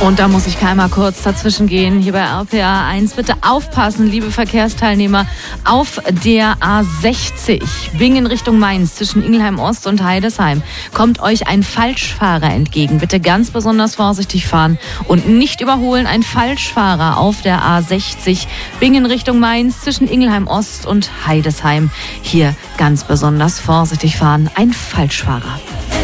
Und da muss ich einmal kurz dazwischen gehen. Hier bei RPA 1. Bitte aufpassen, liebe Verkehrsteilnehmer. Auf der A60 Bingen Richtung Mainz zwischen Ingelheim Ost und Heidesheim kommt euch ein Falschfahrer entgegen. Bitte ganz besonders vorsichtig fahren und nicht überholen. Ein Falschfahrer auf der A60 Bingen Richtung Mainz zwischen Ingelheim Ost und Heidesheim. Hier ganz besonders vorsichtig fahren. Ein Falschfahrer.